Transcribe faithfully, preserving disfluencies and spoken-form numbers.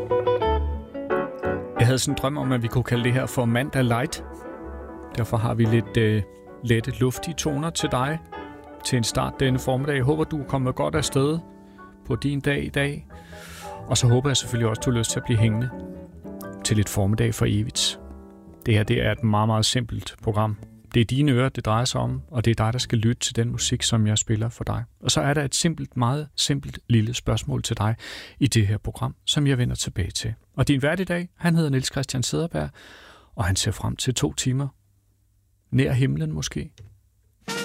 Jeg havde sådan en drøm om, at vi kunne kalde det her for Mandag Light. Derfor har vi lidt øh, lette, luftige toner til dig til en start denne formiddag. Jeg håber, du er kommet godt afsted på din dag i dag. Og så håber jeg selvfølgelig også, du har lyst til at blive hængende til lidt formiddag for evigt. Det her det er et meget, meget simpelt program. Det er dine ører, det drejer sig om, og det er dig, der skal lytte til den musik, som jeg spiller for dig. Og så er der et simpelt, meget simpelt lille spørgsmål til dig i det her program, som jeg vender tilbage til. Og din vært i dag, han hedder Niels Christian Cederberg, og han ser frem til to timer nær himlen måske.